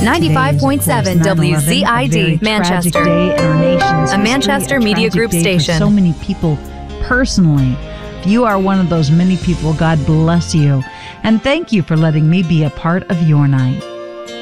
95.7 WZID, Manchester. Day in our nation's A Manchester history, Media tragic Group day station. For so many people personally. If you are one of those many people, God bless you. And thank you for letting me be a part of your night.